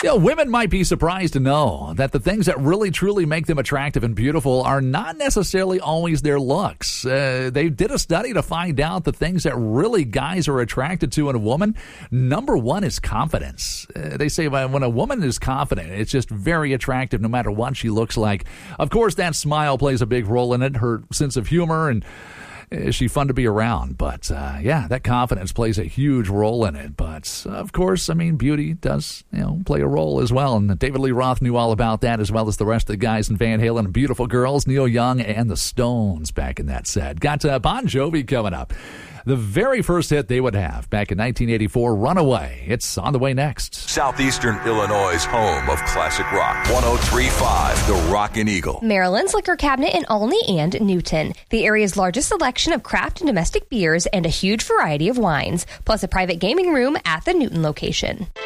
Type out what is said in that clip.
Women might be surprised to know that the things that really truly make them attractive and beautiful are not necessarily always their looks. They did a study to find out the things that really guys are attracted to in a woman. Number one is confidence. They say when a woman is confident, it's just very attractive no matter what she looks like. Of course, that smile plays a big role in it, her sense of humor, and is she fun to be around? But, that confidence plays a huge role in it. But, of course, beauty does, play a role as well. And David Lee Roth knew all about that, as well as the rest of the guys in Van Halen. Beautiful Girls, Neil Young, and the Stones back in that set. Got Bon Jovi coming up. The very first hit they would have back in 1984, Runaway. It's on the way next. Southeastern Illinois' home of classic rock. 103.5, The Rockin' Eagle. Maryland's liquor cabinet in Olney and Newton. The area's largest selection of craft and domestic beers and a huge variety of wines, plus a private gaming room at the Newton location.